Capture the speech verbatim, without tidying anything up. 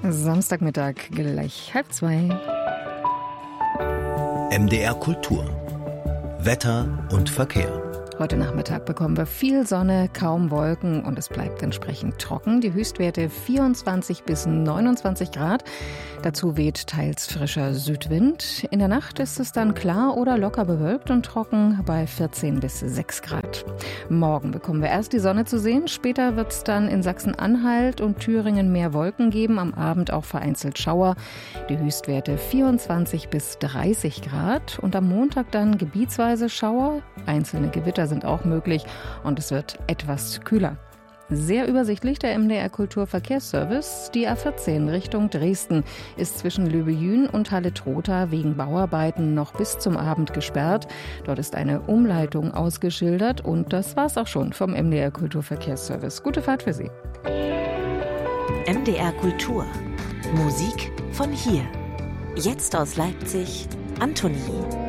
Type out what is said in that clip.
Samstagmittag, gleich halb zwei. M D R Kultur. Wetter und Verkehr. Heute Nachmittag bekommen wir viel Sonne, kaum Wolken und es bleibt entsprechend trocken. Die Höchstwerte vierundzwanzig bis neunundzwanzig Grad. Dazu weht teils frischer Südwind. In der Nacht ist es dann klar oder locker bewölkt und trocken bei vierzehn bis sechs Grad. Morgen bekommen wir erst die Sonne zu sehen. Später wird es dann in Sachsen-Anhalt und Thüringen mehr Wolken geben. Am Abend auch vereinzelt Schauer. Die Höchstwerte vierundzwanzig bis dreißig Grad. Und am Montag dann gebietsweise Schauer. Einzelne Gewitter sind auch möglich und es wird etwas kühler. Sehr übersichtlich der M D R Kulturverkehrsservice. Die A vierzehn Richtung Dresden ist zwischen Löbejün und Halle-Trotha wegen Bauarbeiten noch bis zum Abend gesperrt. Dort ist eine Umleitung ausgeschildert und das war's auch schon vom M D R Kulturverkehrsservice. Gute Fahrt für Sie. M D R Kultur. Musik von hier. Jetzt aus Leipzig, Antonie.